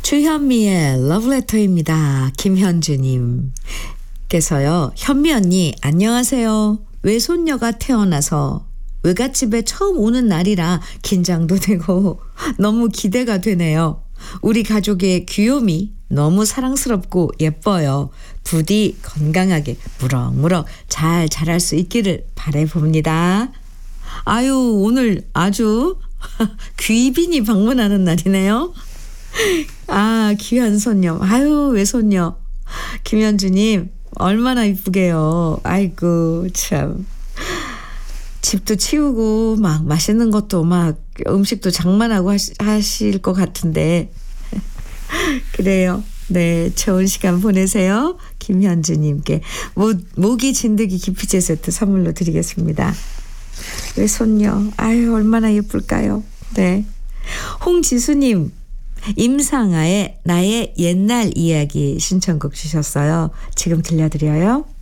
주현미의 러브레터입니다. 김현주님께서요. 현미 언니 안녕하세요. 외손녀가 태어나서 외갓집에 처음 오는 날이라 긴장도 되고 너무 기대가 되네요. 우리 가족의 귀요미 너무 사랑스럽고 예뻐요. 부디 건강하게 무럭무럭 잘 자랄 수 있기를 바라봅니다. 아유, 오늘 아주 귀빈이 방문하는 날이네요. 아, 귀한 손녀. 아유, 외손녀. 김현주님, 얼마나 이쁘게요. 아이고, 참. 집도 치우고, 막 맛있는 것도 막 음식도 장만하고 하실 것 같은데. 그래요. 네, 좋은 시간 보내세요. 김현주님께 모기 진드기 기피제 세트 선물로 드리겠습니다. 외손녀. 아유, 얼마나 예쁠까요. 네. 홍지수님. 임상아의 나의 옛날 이야기 신청곡 주셨어요. 지금 들려드려요.